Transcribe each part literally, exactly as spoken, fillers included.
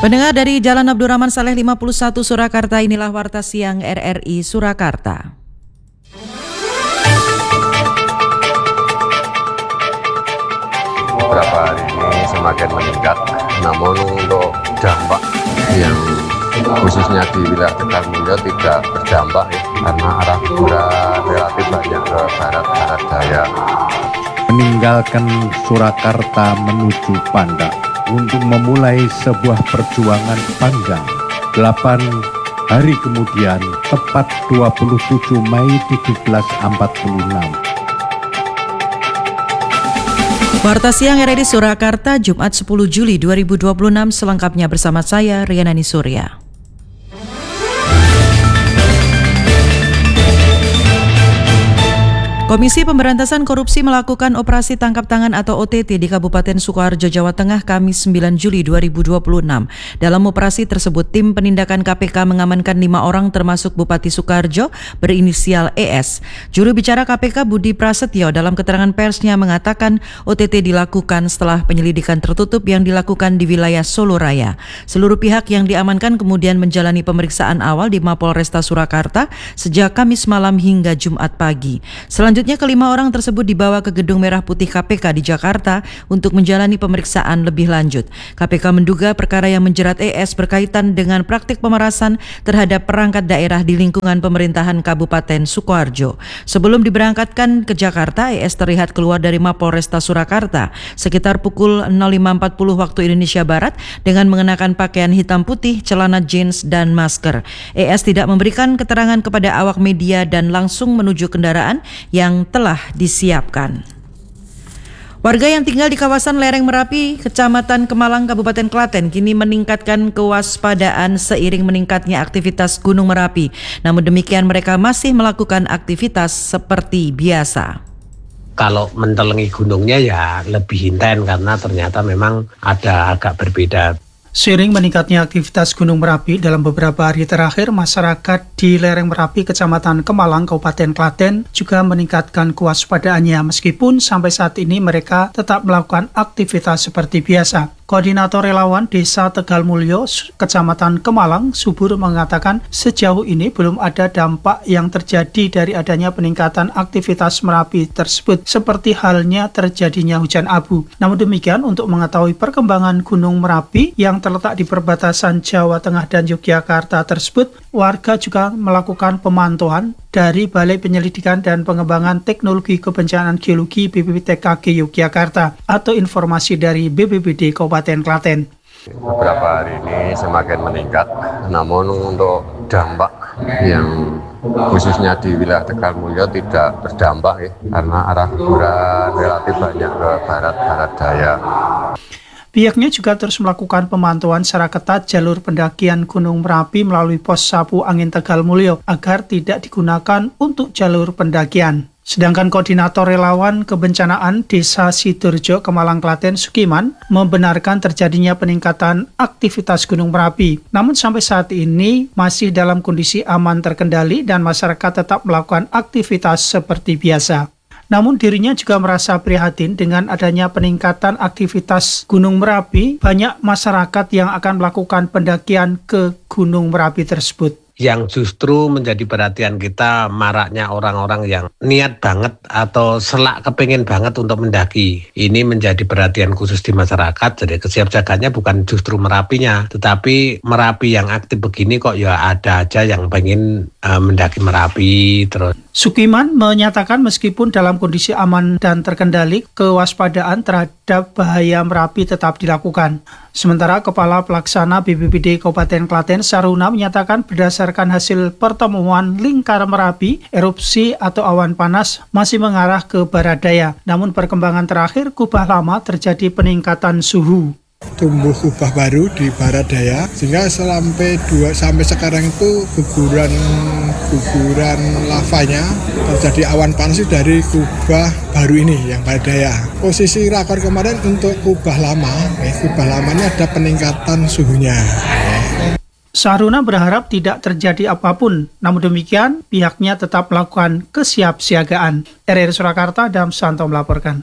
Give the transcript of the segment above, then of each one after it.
Pendengar dari Jalan Abdurrahman Saleh lima puluh satu Surakarta, inilah Warta Siang R R I Surakarta. Beberapa hari ini semakin meningkat, namun untuk dampak yang khususnya di wilayah Tegalmulyo tidak berdampak ya, karena arah guguran relatif banyak ke barat-barat daya. Meninggalkan Surakarta menuju Pandak untuk memulai sebuah perjuangan panjang. Delapan hari kemudian, tepat dua puluh tujuh Mei seribu tujuh ratus empat puluh enam. Warta Siang R R I Surakarta, Jumat sepuluh Juli dua ribu dua puluh enam, selengkapnya bersama saya, Rianani Surya. Komisi Pemberantasan Korupsi melakukan operasi tangkap tangan atau O T T di Kabupaten Sukoharjo, Jawa Tengah, Kamis sembilan Juli dua ribu dua puluh enam. Dalam operasi tersebut, tim penindakan K P K mengamankan lima orang termasuk Bupati Sukoharjo berinisial E S. Juru bicara K P K Budi Prasetyo dalam keterangan persnya mengatakan O T T dilakukan setelah penyelidikan tertutup yang dilakukan di wilayah Solo Raya. Seluruh pihak yang diamankan kemudian menjalani pemeriksaan awal di Mapolresta Surakarta sejak Kamis malam hingga Jumat pagi. Selanjutnya Selanjutnya kelima orang tersebut dibawa ke Gedung Merah Putih K P K di Jakarta untuk menjalani pemeriksaan lebih lanjut. K P K menduga perkara yang menjerat E S berkaitan dengan praktik pemerasan terhadap perangkat daerah di lingkungan pemerintahan Kabupaten Sukoharjo. Sebelum diberangkatkan ke Jakarta, E S terlihat keluar dari Mapolresta Surakarta sekitar pukul nol lima empat puluh waktu Indonesia Barat dengan mengenakan pakaian hitam putih, celana jeans, dan masker. E S tidak memberikan keterangan kepada awak media dan langsung menuju kendaraan yang yang telah disiapkan. Warga yang tinggal di kawasan lereng Merapi, Kecamatan Kemalang, Kabupaten Klaten kini meningkatkan kewaspadaan seiring meningkatnya aktivitas Gunung Merapi. Namun demikian mereka masih melakukan aktivitas seperti biasa. Kalau mentelengi gunungnya ya lebih intens karena ternyata memang ada agak berbeda. Seiring meningkatnya aktivitas Gunung Merapi dalam beberapa hari terakhir, masyarakat di lereng Merapi, Kecamatan Kemalang, Kabupaten Klaten juga meningkatkan kewaspadaannya meskipun sampai saat ini mereka tetap melakukan aktivitas seperti biasa. Koordinator Relawan Desa Tegalmulyo, Kecamatan Kemalang, Subur mengatakan sejauh ini belum ada dampak yang terjadi dari adanya peningkatan aktivitas Merapi tersebut seperti halnya terjadinya hujan abu. Namun demikian, untuk mengetahui perkembangan Gunung Merapi yang terletak di perbatasan Jawa Tengah dan Yogyakarta tersebut, warga juga melakukan pemantauan dari Balai Penyelidikan dan Pengembangan Teknologi Kebencanaan Geologi B P B T K G Yogyakarta atau informasi dari B P B D Kabupaten Klaten. Beberapa hari ini semakin meningkat, namun untuk dampak yang khususnya di wilayah Tegalmulyo tidak berdampak ya, karena arah guguran relatif banyak ke barat-barat daya. Pihaknya juga terus melakukan pemantauan secara ketat jalur pendakian Gunung Merapi melalui pos Sapu Angin Tegalmulyo agar tidak digunakan untuk jalur pendakian. Sedangkan Koordinator Relawan Kebencanaan Desa Sidorjo, Kemalang, Klaten, Sukiman, membenarkan terjadinya peningkatan aktivitas Gunung Merapi. Namun sampai saat ini masih dalam kondisi aman terkendali dan masyarakat tetap melakukan aktivitas seperti biasa. Namun dirinya juga merasa prihatin dengan adanya peningkatan aktivitas Gunung Merapi. Banyak masyarakat yang akan melakukan pendakian ke Gunung Merapi tersebut. Yang justru menjadi perhatian kita maraknya orang-orang yang niat banget atau selak kepingin banget untuk mendaki. Ini menjadi perhatian khusus di masyarakat. Jadi kesiapsiagannya bukan justru Merapinya, tetapi Merapi yang aktif begini kok ya ada aja yang pengen uh, mendaki Merapi terus. Sukiman menyatakan meskipun dalam kondisi aman dan terkendali, kewaspadaan terhadap bahaya Merapi tetap dilakukan. Sementara Kepala Pelaksana B P B D Kabupaten Klaten, Saruna, menyatakan berdasarkan hasil pertemuan lingkar Merapi, erupsi atau awan panas masih mengarah ke barat daya. Namun perkembangan terakhir, kubah lama terjadi peningkatan suhu. Tumbuh kubah baru di barat daya sehingga sampai dua sampai sekarang itu guguran guguran lavanya terjadi awan panas dari kubah baru ini yang barat daya. Posisi rakor kemarin untuk kubah lama, eh, kubah lamanya ada peningkatan suhunya. Saruna berharap tidak terjadi apapun, namun demikian pihaknya tetap melakukan kesiapsiagaan. R R I Surakarta, Adam Santo melaporkan.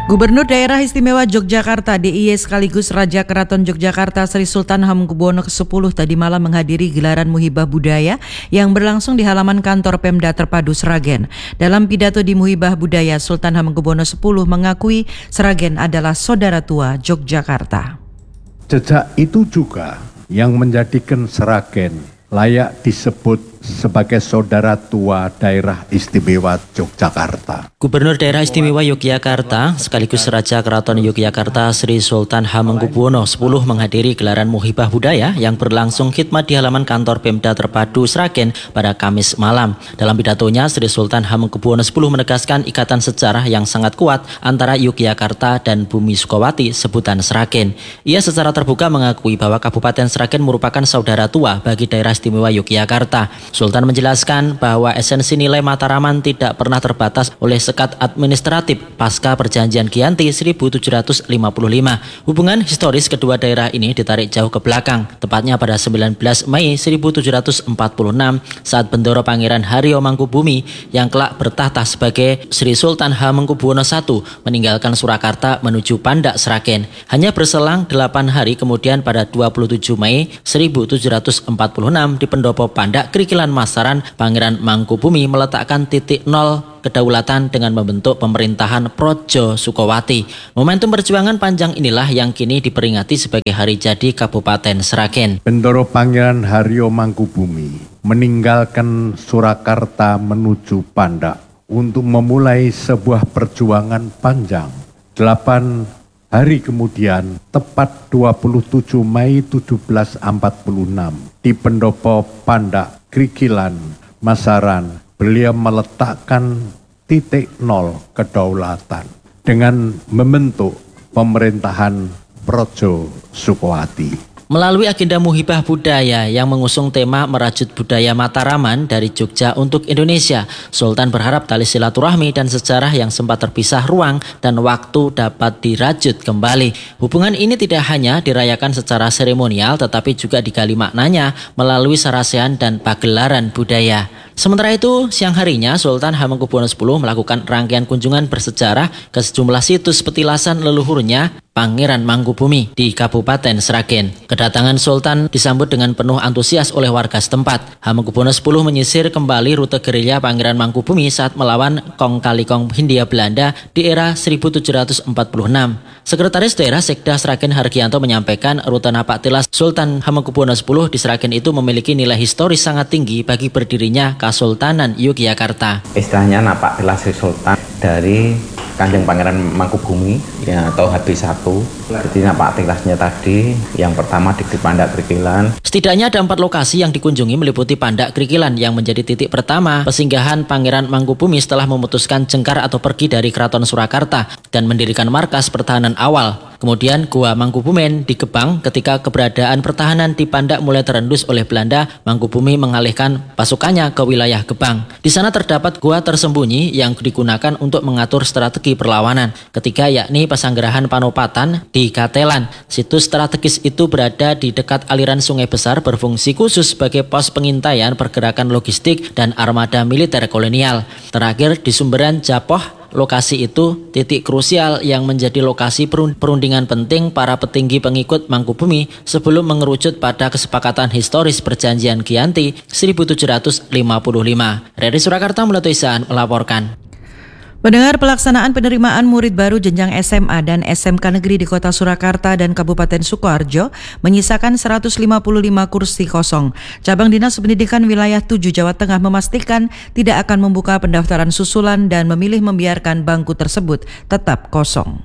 Gubernur Daerah Istimewa Yogyakarta D I Y sekaligus Raja Keraton Yogyakarta Sri Sultan Hamengkubuwono kesepuluh tadi malam menghadiri gelaran Muhibah Budaya yang berlangsung di halaman kantor Pemda Terpadu Sragen. Dalam pidato di Muhibah Budaya, Sultan Hamengkubuwono kesepuluh mengakui Sragen adalah saudara tua Yogyakarta. Jejak itu juga yang menjadikan Sragen layak disebut sebagai saudara tua daerah istimewa Yogyakarta. Gubernur Daerah Istimewa Yogyakarta sekaligus Raja Keraton Yogyakarta Sri Sultan Hamengkubuwono kesepuluh menghadiri gelaran Muhibah Budaya yang berlangsung khidmat di halaman kantor Pemda Terpadu Sragen pada Kamis malam. Dalam pidatonya, Sri Sultan Hamengkubuwono kesepuluh menegaskan ikatan sejarah yang sangat kuat antara Yogyakarta dan Bumi Sukowati sebutan Sragen. Ia secara terbuka mengakui bahwa Kabupaten Sragen merupakan saudara tua bagi daerah istimewa Yogyakarta. Sultan menjelaskan bahwa esensi nilai Mataraman tidak pernah terbatas oleh sekat administratif pasca perjanjian Giyanti seribu tujuh ratus lima puluh lima. Hubungan historis kedua daerah ini ditarik jauh ke belakang, tepatnya pada sembilan belas Mei seribu tujuh ratus empat puluh enam saat Bendoro Pangeran Haryo Mangkubumi yang kelak bertahta sebagai Sri Sultan Hamengkubuwono satu meninggalkan Surakarta menuju Pandak Sragen. Hanya berselang delapan hari kemudian pada dua puluh tujuh Mei seribu tujuh ratus empat puluh enam di pendopo Pandak Krikilan Masaran, Pangeran Mangkubumi meletakkan titik nol kedaulatan dengan membentuk pemerintahan Projo Sukowati. Momentum perjuangan panjang inilah yang kini diperingati sebagai hari jadi Kabupaten Sragen. Bendoro Pangeran Haryo Mangkubumi meninggalkan Surakarta menuju Pandak untuk memulai sebuah perjuangan panjang. Delapan hari kemudian, tepat dua puluh tujuh Mei seribu tujuh ratus empat puluh enam, di pendopo Pandak Krikilan Masaran, beliau meletakkan titik nol kedaulatan dengan membentuk pemerintahan Projo Sukowati. Melalui agenda Muhibah Budaya yang mengusung tema merajut budaya Mataraman dari Jogja untuk Indonesia, Sultan berharap tali silaturahmi dan sejarah yang sempat terpisah ruang dan waktu dapat dirajut kembali. Hubungan ini tidak hanya dirayakan secara seremonial tetapi juga digali maknanya melalui sarasehan dan pagelaran budaya. Sementara itu, siang harinya Sultan Hamengkubuwono kesepuluh melakukan rangkaian kunjungan bersejarah ke sejumlah situs petilasan leluhurnya Pangeran Mangkubumi di Kabupaten Sragen. Kedatangan Sultan disambut dengan penuh antusias oleh warga setempat. Hamengkubuwono kesepuluh menyisir kembali rute gerilya Pangeran Mangkubumi saat melawan Kong Kali Kong Hindia Belanda di era seribu tujuh ratus empat puluh enam. Sekretaris Daerah Sekda Sragen Hargianto menyampaikan rute napak tilas Sultan Hamengkubuwono kesepuluh di Sragen itu memiliki nilai historis sangat tinggi bagi berdirinya Kesultanan Yogyakarta. Istilahnya napak tilas Sultan dari Kanjeng Pangeran Mangkubumi ya, atau H B satu. Jadi napak tilasnya tadi yang pertama di Pandak Krikilan. Setidaknya ada empat lokasi yang dikunjungi meliputi Pandak Krikilan yang menjadi titik pertama pesinggahan Pangeran Mangkubumi setelah memutuskan jengkar atau pergi dari Keraton Surakarta dan mendirikan markas pertahanan awal. Kemudian Gua Mangkubumen di Gebang ketika keberadaan pertahanan di Pandak mulai terendus oleh Belanda, Mangkubumi mengalihkan pasukannya ke wilayah Gebang. Di sana terdapat gua tersembunyi yang digunakan untuk mengatur strategi perlawanan. Ketiga yakni Pasanggerahan Panopatan di Katelan. Situs strategis itu berada di dekat aliran sungai besar berfungsi khusus sebagai pos pengintaian pergerakan logistik dan armada militer kolonial. Terakhir di Sumberan Japoh. Lokasi itu titik krusial yang menjadi lokasi perundingan penting para petinggi pengikut Mangkubumi sebelum mengerucut pada kesepakatan historis perjanjian Giyanti seribu tujuh ratus lima puluh lima. Dari Surakarta, Mulyato Ihsan melaporkan. Pendengar, pelaksanaan penerimaan murid baru jenjang S M A dan S M K negeri di Kota Surakarta dan Kabupaten Sukoharjo menyisakan seratus lima puluh lima kursi kosong. Cabang Dinas Pendidikan Wilayah tujuh Jawa Tengah memastikan tidak akan membuka pendaftaran susulan dan memilih membiarkan bangku tersebut tetap kosong.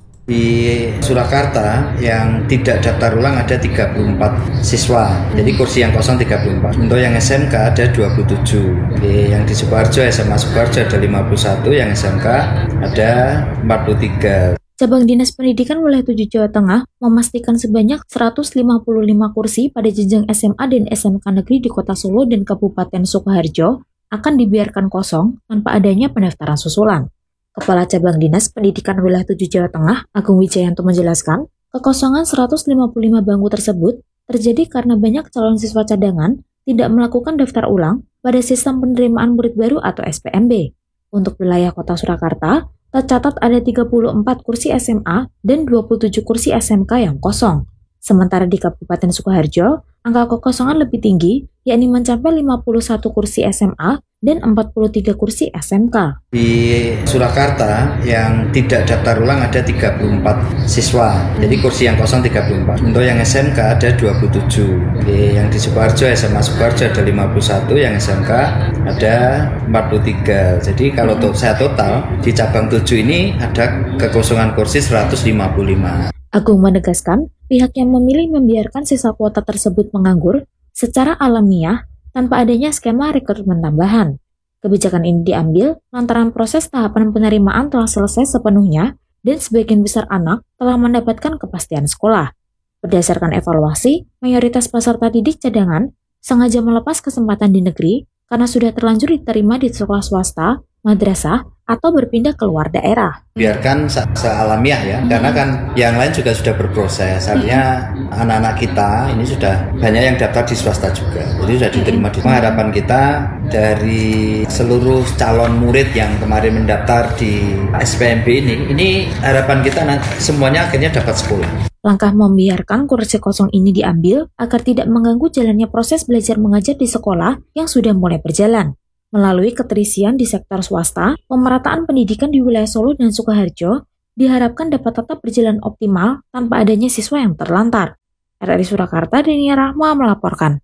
Di Surakarta yang tidak daftar ulang ada tiga puluh empat siswa, jadi kursi yang kosong tiga puluh empat. Untuk yang S M K ada dua puluh tujuh. Di, yang di Sukoharjo, S M A Sukoharjo ada lima puluh satu, yang S M K ada empat puluh tiga. Cabang Dinas Pendidikan Wilayah tujuh Jawa Tengah memastikan sebanyak seratus lima puluh lima kursi pada jenjang S M A dan S M K negeri di Kota Solo dan Kabupaten Sukoharjo akan dibiarkan kosong tanpa adanya pendaftaran susulan. Kepala Cabang Dinas Pendidikan Wilayah tujuh Jawa Tengah, Agung Wijayanto menjelaskan, kekosongan seratus lima puluh lima bangku tersebut terjadi karena banyak calon siswa cadangan tidak melakukan daftar ulang pada sistem penerimaan murid baru atau S P M B. Untuk wilayah Kota Surakarta, tercatat ada tiga puluh empat kursi S M A dan dua puluh tujuh kursi S M K yang kosong. Sementara di Kabupaten Sukoharjo, angka kekosongan lebih tinggi, yakni mencapai lima puluh satu kursi S M A dan empat puluh tiga kursi S M K. Di Surakarta yang tidak daftar ulang ada tiga puluh empat siswa, jadi kursi yang kosong tiga puluh empat. Untuk yang S M K ada dua puluh tujuh. Di, yang di Sukoharjo, S M A Sukoharjo ada lima puluh satu, yang S M K ada empat puluh tiga. Jadi kalau to saya total di cabang tujuh ini ada kekosongan kursi seratus lima puluh lima. Agung menegaskan, pihaknya memilih membiarkan sisa kuota tersebut menganggur secara alamiah tanpa adanya skema rekrutmen tambahan. Kebijakan ini diambil lantaran proses tahapan penerimaan telah selesai sepenuhnya dan sebagian besar anak telah mendapatkan kepastian sekolah. Berdasarkan evaluasi, mayoritas peserta didik cadangan sengaja melepas kesempatan di negeri karena sudah terlanjur diterima di sekolah swasta, madrasah, atau berpindah ke luar daerah. Biarkan se sealamiah ya, karena kan yang lain juga sudah berproses. Artinya anak-anak kita ini sudah banyak yang daftar di swasta juga, jadi sudah diterima. Di harapan kita dari seluruh calon murid yang kemarin mendaftar di S P M B ini, ini harapan kita nanti semuanya akhirnya dapat sekolah. Langkah membiarkan kursi kosong ini diambil agar tidak mengganggu jalannya proses belajar mengajar di sekolah yang sudah mulai berjalan. Melalui keterisian di sektor swasta, pemerataan pendidikan di wilayah Solo dan Sukoharjo diharapkan dapat tetap berjalan optimal tanpa adanya siswa yang terlantar. R R I Surakarta, Denia Rahma melaporkan.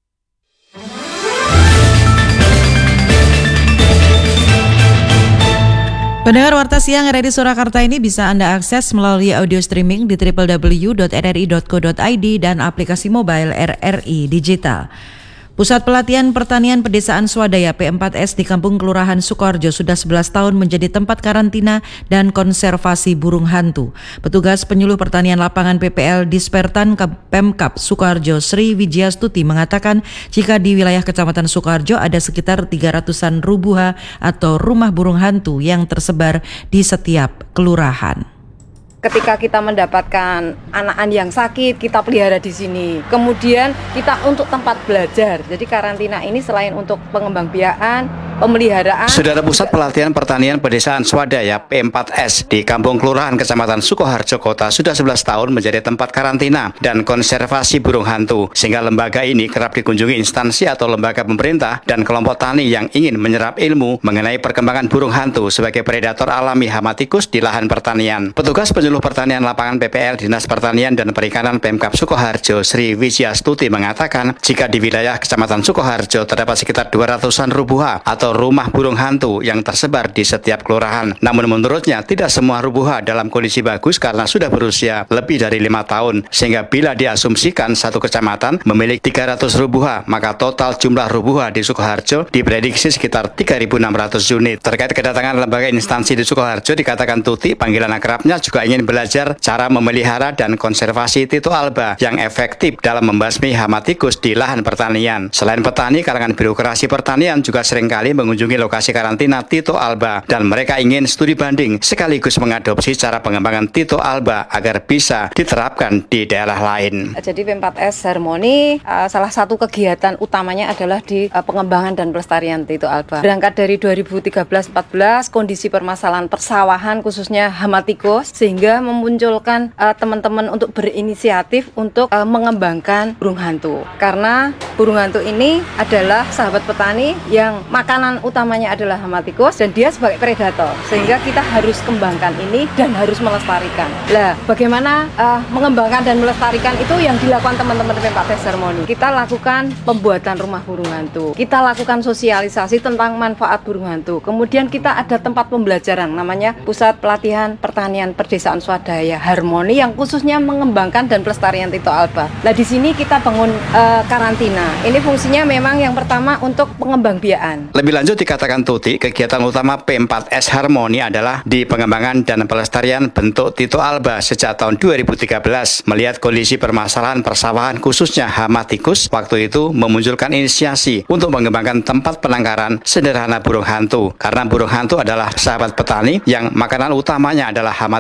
Pendengar Warta Siang R R I Surakarta ini bisa Anda akses melalui audio streaming di w w w dot r r i dot co dot i d dan aplikasi mobile R R I Digital. Pusat Pelatihan Pertanian Pedesaan Swadaya P empat S di Kampung Kelurahan Sukoharjo sudah sebelas tahun menjadi tempat karantina dan konservasi burung hantu. Petugas penyuluh pertanian lapangan P P L Dispertan Pemkab Sukoharjo Sri Wijiastuti mengatakan jika di wilayah Kecamatan Sukoharjo ada sekitar tiga ratusan rubuha atau rumah burung hantu yang tersebar di setiap kelurahan. Ketika kita mendapatkan anakan yang sakit, kita pelihara di sini. Kemudian kita untuk tempat belajar. Jadi karantina ini selain untuk pengembangbiakan, pemeliharaan. Saudara Pusat Pelatihan Pertanian Pedesaan Swadaya P empat S di Kampung Kelurahan Kecamatan Sukoharjo Kota sudah sebelas tahun menjadi tempat karantina dan konservasi burung hantu. Sehingga lembaga ini kerap dikunjungi instansi atau lembaga pemerintah dan kelompok tani yang ingin menyerap ilmu mengenai perkembangan burung hantu sebagai predator alami hama tikus di lahan pertanian. Petugas penyuluh Pertanian Lapangan P P L Dinas Pertanian dan Perikanan Pemkab Sukoharjo Sri Wijiastuti mengatakan jika di wilayah Kecamatan Sukoharjo terdapat sekitar dua ratusan rubuha atau rumah burung hantu yang tersebar di setiap kelurahan. Namun menurutnya tidak semua rubuha dalam kondisi bagus karena sudah berusia lebih dari lima tahun. Sehingga bila diasumsikan satu kecamatan memiliki tiga ratus rubuha, maka total jumlah rubuha di Sukoharjo diprediksi sekitar tiga ribu enam ratus unit. Terkait kedatangan lembaga instansi di Sukoharjo, dikatakan Tuti, panggilan akrabnya, juga ingin belajar cara memelihara dan konservasi Tito alba yang efektif dalam membasmi hama tikus di lahan pertanian. Selain petani, kalangan birokrasi pertanian juga seringkali mengunjungi lokasi karantina Tito alba dan mereka ingin studi banding sekaligus mengadopsi cara pengembangan Tito alba agar bisa diterapkan di daerah lain. Jadi P empat S Harmoni uh, salah satu kegiatan utamanya adalah di uh, pengembangan dan pelestarian Tito alba. Berangkat dari dua ribu tiga belas empat belas kondisi permasalahan persawahan khususnya hama tikus sehingga memunculkan uh, teman-teman untuk berinisiatif untuk uh, mengembangkan burung hantu. Karena burung hantu ini adalah sahabat petani yang makanan utamanya adalah hama tikus dan dia sebagai predator. Sehingga kita harus kembangkan ini dan harus melestarikan. Lah, bagaimana uh, mengembangkan dan melestarikan itu yang dilakukan teman-teman P empat S Harmoni. Kita lakukan pembuatan rumah burung hantu. Kita lakukan sosialisasi tentang manfaat burung hantu. Kemudian kita ada tempat pembelajaran namanya Pusat Pelatihan Pertanian Pedesaan Swadaya Harmoni yang khususnya mengembangkan dan pelestarian Tito alba. Nah, di sini kita bangun uh, karantina. Ini fungsinya memang yang pertama untuk pengembangbiakan. Lebih lanjut dikatakan Tuti, kegiatan utama P empat S Harmoni adalah di pengembangan dan pelestarian bentuk Tito alba sejak tahun dua ribu tiga belas. Melihat kondisi permasalahan persawahan khususnya hama tikus, waktu itu memunculkan inisiasi untuk mengembangkan tempat penangkaran sederhana burung hantu. Karena burung hantu adalah sahabat petani yang makanan utamanya adalah hama tikus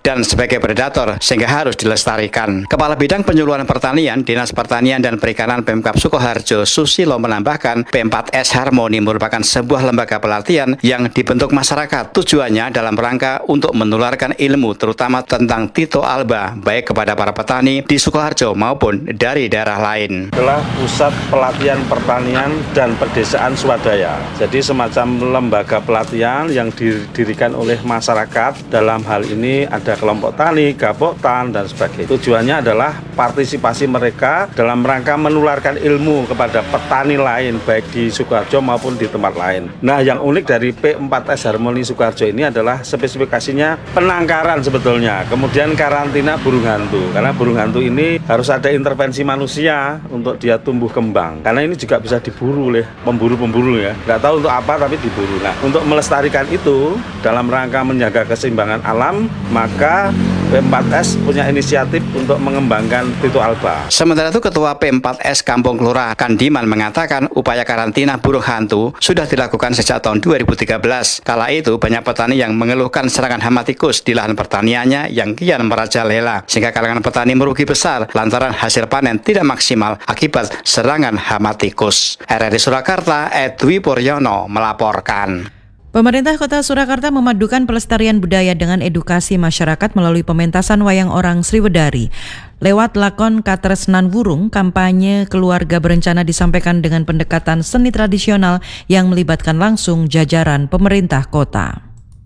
dan sebagai predator sehingga harus dilestarikan. Kepala Bidang Penyuluhan Pertanian Dinas Pertanian dan Perikanan Pemkab Sukoharjo Susilo menambahkan P empat S Harmoni merupakan sebuah lembaga pelatihan yang dibentuk masyarakat. Tujuannya dalam rangka untuk menularkan ilmu terutama tentang Tito Alba baik kepada para petani di Sukoharjo maupun dari daerah lain. Adalah pusat pelatihan pertanian dan pedesaan swadaya. Jadi semacam lembaga pelatihan yang didirikan oleh masyarakat. Dalam hal ini ada kelompok tani, gapoktan dan sebagainya. Tujuannya adalah partisipasi mereka dalam rangka menularkan ilmu kepada petani lain baik di Sukoharjo maupun di tempat lain. Nah, yang unik dari P empat S Harmoni Sukoharjo ini adalah spesifikasinya penangkaran sebetulnya, kemudian karantina burung hantu. Karena burung hantu ini harus ada intervensi manusia untuk dia tumbuh kembang. Karena ini juga bisa diburu oleh pemburu-pemburu ya. Nggak tahu untuk apa tapi diburu. Nah, untuk melestarikan itu dalam rangka menjaga keseimbangan alam, maka P empat S punya inisiatif untuk mengembangkan Tito Alba. Sementara itu Ketua P empat S Kampung Kelurahan Kandiman mengatakan upaya karantina burung hantu sudah dilakukan sejak tahun dua ribu tiga belas. Kala itu banyak petani yang mengeluhkan serangan hama tikus di lahan pertaniannya yang kian merajalela sehingga kalangan petani merugi besar lantaran hasil panen tidak maksimal akibat serangan hama tikus. R R I Surakarta, Edwi Puryono melaporkan. Pemerintah Kota Surakarta memadukan pelestarian budaya dengan edukasi masyarakat melalui pementasan wayang orang Sriwedari. Lewat lakon Katresnan Wurung, kampanye keluarga berencana disampaikan dengan pendekatan seni tradisional yang melibatkan langsung jajaran pemerintah kota.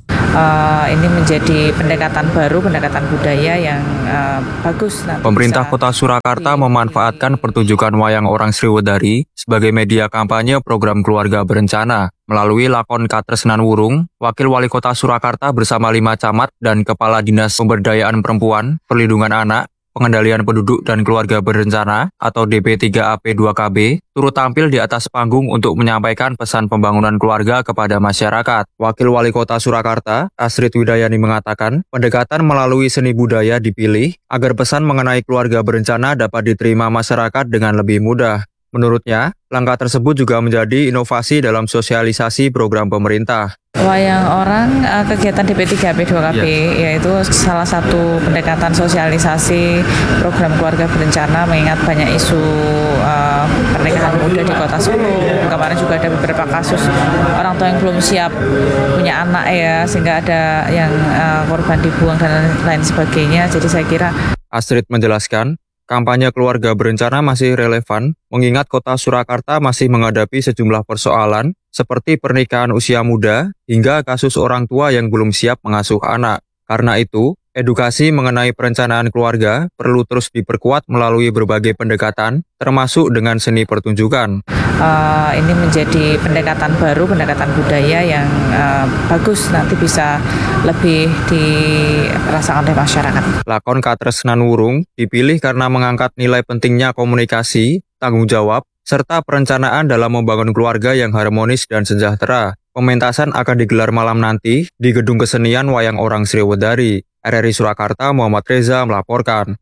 Uh, ini menjadi pendekatan baru, pendekatan budaya yang uh, bagus. Pemerintah Kota Surakarta memanfaatkan pertunjukan wayang orang Sriwedari sebagai media kampanye program keluarga berencana. Melalui lakon Katresnan Wurung, Wakil Wali Kota Surakarta bersama lima camat dan Kepala Dinas Pemberdayaan Perempuan, Perlindungan Anak, Pengendalian Penduduk dan Keluarga Berencana atau D P tiga A P dua K B turut tampil di atas panggung untuk menyampaikan pesan pembangunan keluarga kepada masyarakat. Wakil Wali Kota Surakarta, Astrid Widayani mengatakan, pendekatan melalui seni budaya dipilih agar pesan mengenai keluarga berencana dapat diterima masyarakat dengan lebih mudah. Menurutnya, langkah tersebut juga menjadi inovasi dalam sosialisasi program pemerintah. Wayang orang kegiatan D P tiga A P dua K B yeah. yaitu salah satu pendekatan sosialisasi program keluarga berencana mengingat banyak isu uh, pernikahan muda di Kota Solo. Kemarin juga ada beberapa kasus orang tua yang belum siap punya anak ya sehingga ada yang uh, korban dibuang dan lain sebagainya. Jadi saya kira Astrid menjelaskan, kampanye keluarga berencana masih relevan mengingat Kota Surakarta masih menghadapi sejumlah persoalan seperti pernikahan usia muda hingga kasus orang tua yang belum siap mengasuh anak. Karena itu, edukasi mengenai perencanaan keluarga perlu terus diperkuat melalui berbagai pendekatan, termasuk dengan seni pertunjukan. Uh, ini menjadi pendekatan baru, pendekatan budaya yang uh, bagus, nanti bisa lebih dirasakan oleh masyarakat. Lakon Katresnan Wurung dipilih karena mengangkat nilai pentingnya komunikasi, tanggung jawab, serta perencanaan dalam membangun keluarga yang harmonis dan sejahtera. Pementasan akan digelar malam nanti di Gedung Kesenian Wayang Orang Sriwedari. R R I Surakarta, Muhammad Reza melaporkan.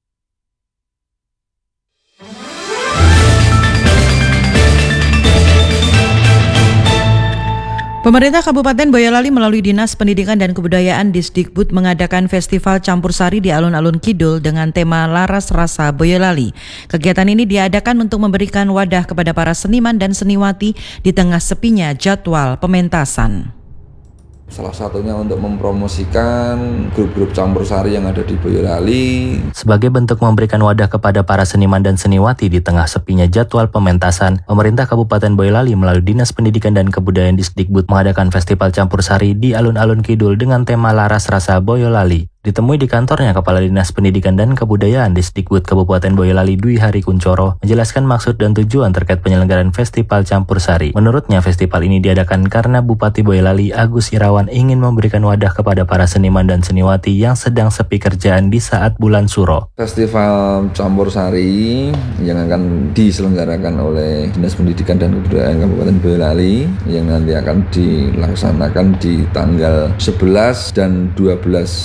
Pemerintah Kabupaten Boyolali melalui Dinas Pendidikan dan Kebudayaan Disdikbud mengadakan Festival Campur Sari di Alun-Alun Kidul dengan tema Laras Rasa Boyolali. Kegiatan ini diadakan untuk memberikan wadah kepada para seniman dan seniwati di tengah sepinya jadwal pementasan. Salah satunya untuk mempromosikan grup-grup campur sari yang ada di Boyolali. Sebagai bentuk memberikan wadah kepada para seniman dan seniwati di tengah sepinya jadwal pementasan, pemerintah Kabupaten Boyolali melalui Dinas Pendidikan dan Kebudayaan Disdikbud mengadakan Festival Campur Sari di Alun-Alun Kidul dengan tema Laras Rasa Boyolali. Ditemui di kantornya, Kepala Dinas Pendidikan dan Kebudayaan Disdikbud Kabupaten Boyolali Dwi Hari Kuncoro menjelaskan maksud dan tujuan terkait penyelenggaraan Festival Campur Sari. Menurutnya, festival ini diadakan karena Bupati Boyolali Agus Irawan ingin memberikan wadah kepada para seniman dan seniwati yang sedang sepi kerjaan di saat bulan Suro. Festival Campur Sari yang akan diselenggarakan oleh Dinas Pendidikan dan Kebudayaan Kabupaten Boyolali yang nanti akan dilaksanakan di tanggal sebelas dan dua belas Juli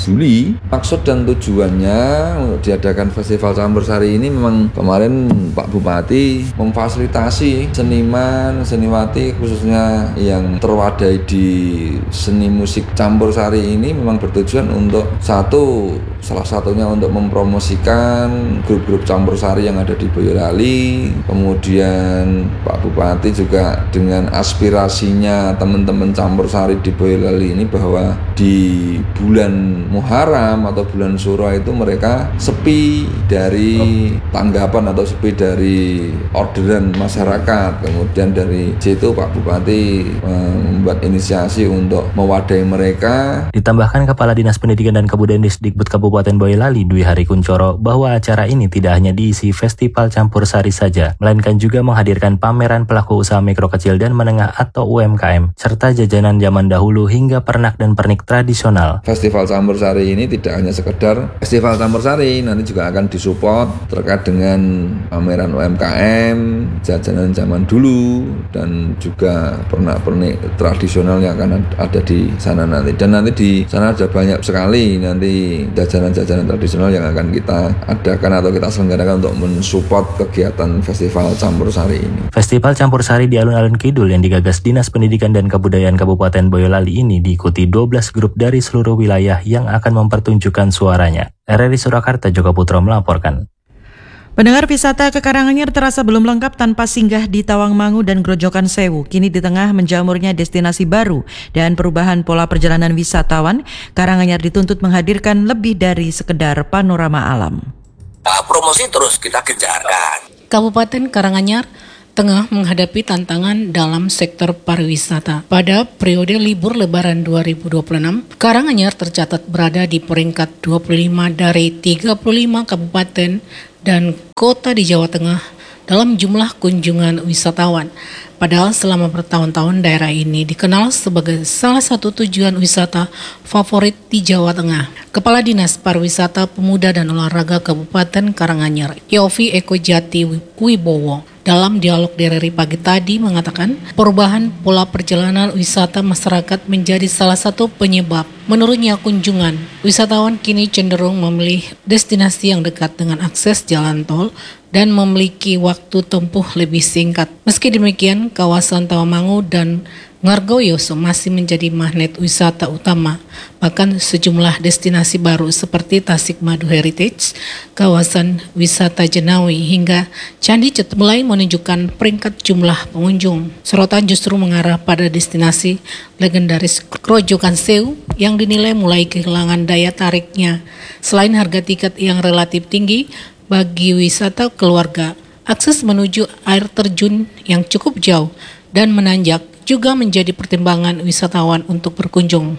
Jadi maksud dan tujuannya untuk diadakan Festival Campur Sari ini memang kemarin Pak Bupati memfasilitasi seniman, seniwati khususnya yang terwadai di seni musik campur sari ini memang bertujuan untuk satu, salah satunya untuk mempromosikan grup-grup campur sari yang ada di Boyolali. Kemudian Pak Bupati juga dengan aspirasinya teman-teman campur sari di Boyolali ini bahwa di bulan Muharram atau bulan Syuro itu mereka sepi dari tanggapan atau sepi dari orderan masyarakat. Kemudian dari situ Pak Bupati membuat inisiasi untuk mewadahi mereka. Ditambahkan Kepala Dinas Pendidikan dan Kebudayaan Disdikbud Kabupaten Boyolali Dwi Hari Kuncoro bahwa acara ini tidak hanya diisi festival campur sari saja, melainkan juga menghadirkan pameran pelaku usaha mikro kecil dan menengah atau U M K M, serta jajanan zaman dahulu hingga pernak dan pernik tradisional. Festival campur sari ini tidak hanya sekedar festival campur sari, nanti juga akan disupport terkait dengan pameran U M K M, jajanan zaman dulu, dan juga pernak-pernik tradisional yang akan ada di sana nanti. Dan nanti di sana ada banyak sekali nanti jajanan-jajanan tradisional yang akan kita adakan atau kita selenggarakan untuk mensupport kegiatan Festival Campur Sari ini. Festival Campur Sari di Alun-Alun Kidul yang digagas Dinas Pendidikan dan Kebudayaan Kabupaten Boyolali ini diikuti dua belas grup dari seluruh wilayah yang akan mempertunjukkan suaranya. R R I Surakarta, Joko Putro melaporkan. Pendengar, wisata ke Karanganyar terasa belum lengkap tanpa singgah di Tawangmangu dan Grojogan Sewu. Kini di tengah menjamurnya destinasi baru dan perubahan pola perjalanan wisatawan, Karanganyar dituntut menghadirkan lebih dari sekedar panorama alam. Nah, promosi terus kita gencarkan. Kabupaten Karanganyar tengah menghadapi tantangan dalam sektor pariwisata. Pada periode libur Lebaran dua ribu dua puluh enam, Karanganyar tercatat berada di peringkat dua puluh lima dari tiga puluh lima kabupaten dan kota di Jawa Tengah dalam jumlah kunjungan wisatawan. Padahal selama bertahun-tahun daerah ini dikenal sebagai salah satu tujuan wisata favorit di Jawa Tengah. Kepala Dinas Pariwisata Pemuda dan Olahraga Kabupaten Karanganyar, Yofi Eko Jati Wibowo, dalam dialog di R R I pagi tadi mengatakan perubahan pola perjalanan wisata masyarakat menjadi salah satu penyebab menurunnya kunjungan. Wisatawan kini cenderung memilih destinasi yang dekat dengan akses jalan tol dan memiliki waktu tempuh lebih singkat. Meski demikian, kawasan Tawangmangu dan Ngargoyoso masih menjadi magnet wisata utama. Bahkan sejumlah destinasi baru seperti Tasikmadu Heritage, kawasan wisata Jenawi hingga Candi Cet mulai menunjukkan peringkat jumlah pengunjung. Sorotan justru mengarah pada destinasi legendaris Grojogan Sewu yang dinilai mulai kehilangan daya tariknya. Selain harga tiket yang relatif tinggi bagi wisata keluarga, akses menuju air terjun yang cukup jauh dan menanjak juga menjadi pertimbangan wisatawan untuk berkunjung.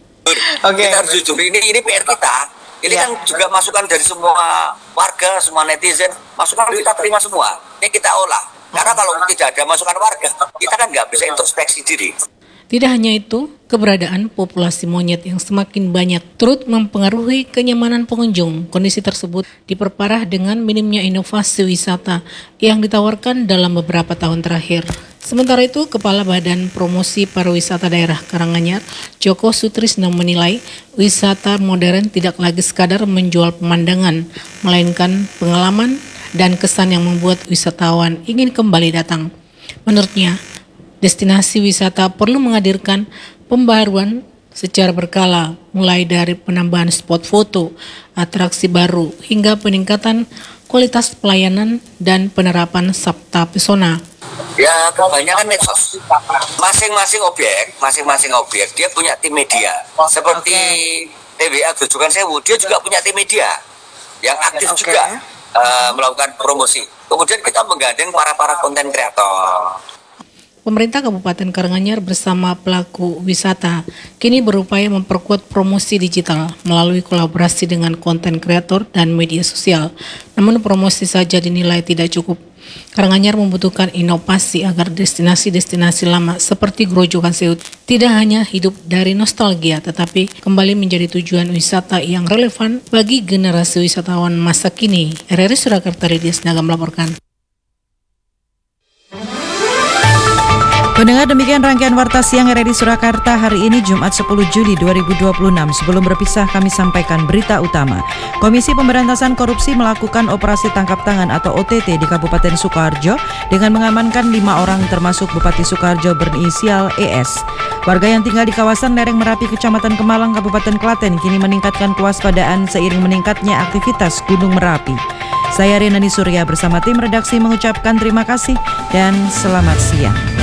Oke. Kita harus jujur, ini ini P R kita. Ini ya. Kan juga masukan dari semua warga, semua netizen, masukan kita terima semua. Ini kita olah. Karena kalau tidak ada masukan warga, kita kan nggak bisa introspeksi diri. Tidak hanya itu, keberadaan populasi monyet yang semakin banyak turut mempengaruhi kenyamanan pengunjung. Kondisi tersebut diperparah dengan minimnya inovasi wisata yang ditawarkan dalam beberapa tahun terakhir. Sementara itu, Kepala Badan Promosi Pariwisata Daerah Karanganyar, Joko Sutrisno menilai wisata modern tidak lagi sekadar menjual pemandangan, melainkan pengalaman dan kesan yang membuat wisatawan ingin kembali datang. Menurutnya, destinasi wisata perlu menghadirkan pembaruan secara berkala, mulai dari penambahan spot foto, atraksi baru, hingga peningkatan kualitas pelayanan dan penerapan sabta pesona. Ya, kebanyakan medsos. Masing-masing objek, masing-masing objek dia punya tim media. Seperti T W A Grojogan Sewu, dia juga punya tim media yang aktif okay. juga uh, melakukan promosi. Kemudian kita menggandeng para-para konten kreator. Pemerintah Kabupaten Karanganyar bersama pelaku wisata kini berupaya memperkuat promosi digital melalui kolaborasi dengan konten kreator dan media sosial. Namun promosi saja dinilai tidak cukup. Karanganyar membutuhkan inovasi agar destinasi-destinasi lama seperti Grojogan Sewu tidak hanya hidup dari nostalgia, tetapi kembali menjadi tujuan wisata yang relevan bagi generasi wisatawan masa kini. R R I Surakarta, Lydia Sinaga melaporkan. Pendengar, demikian rangkaian Warta Siang R R I Surakarta hari ini Jumat sepuluh Juli dua ribu dua puluh enam. Sebelum berpisah kami sampaikan berita utama. Komisi Pemberantasan Korupsi melakukan operasi tangkap tangan atau O T T di Kabupaten Sukoharjo dengan mengamankan lima orang termasuk Bupati Sukoharjo berinisial E S. Warga yang tinggal di kawasan lereng Merapi Kecamatan Kemalang Kabupaten Klaten kini meningkatkan kewaspadaan seiring meningkatnya aktivitas Gunung Merapi. Saya Renani Surya bersama tim redaksi mengucapkan terima kasih dan selamat siang.